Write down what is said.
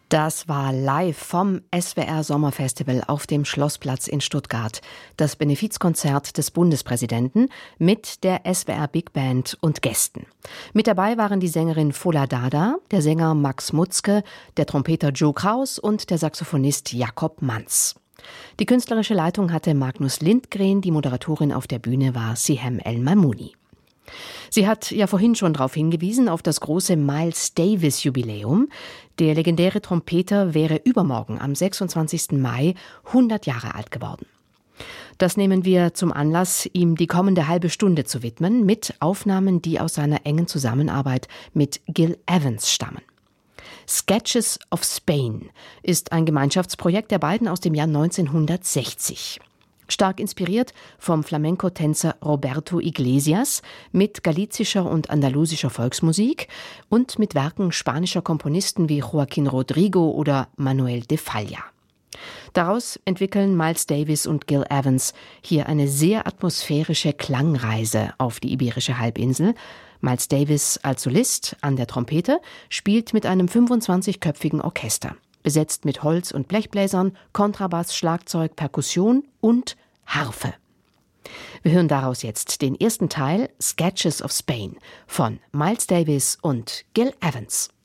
Das war live vom SWR Sommerfestival auf dem Schlossplatz in Stuttgart. Das Benefizkonzert des Bundespräsidenten mit der SWR Big Band und Gästen. Mit dabei waren die Sängerin Fola Dada, der Sänger Max Mutzke, der Trompeter Joe Kraus und der Saxophonist Jakob Manz. Die künstlerische Leitung hatte Magnus Lindgren, die Moderatorin auf der Bühne war Sihem El-Mamouni. Sie hat ja vorhin schon darauf hingewiesen, auf das große Miles Davis Jubiläum. Der legendäre Trompeter wäre übermorgen am 26. Mai 100 Jahre alt geworden. Das nehmen wir zum Anlass, ihm die kommende halbe Stunde zu widmen, mit Aufnahmen, die aus seiner engen Zusammenarbeit mit Gil Evans stammen. Sketches of Spain ist ein Gemeinschaftsprojekt der beiden aus dem Jahr 1960. Stark inspiriert vom Flamenco-Tänzer Roberto Iglesias mit galizischer und andalusischer Volksmusik und mit Werken spanischer Komponisten wie Joaquín Rodrigo oder Manuel de Falla. Daraus entwickeln Miles Davis und Gil Evans hier eine sehr atmosphärische Klangreise auf die Iberische Halbinsel. Miles Davis als Solist an der Trompete spielt mit einem 25-köpfigen Orchester, besetzt mit Holz- und Blechbläsern, Kontrabass, Schlagzeug, Perkussion und Harfe. Wir hören daraus jetzt den ersten Teil Sketches of Spain von Miles Davis und Gil Evans.